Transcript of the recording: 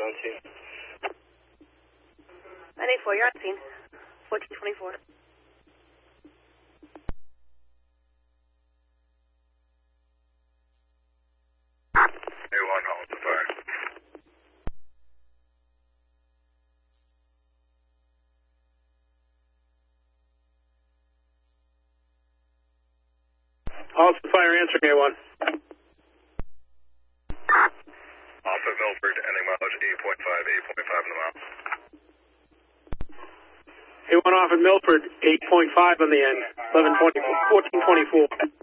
984, you're on scene. 1424. A1, hold the fire. Halsted Fire answering A1. Off at Milford, ending mileage 8.5 on the mile. A1 off at Milford, 8.5 on the end, 1424.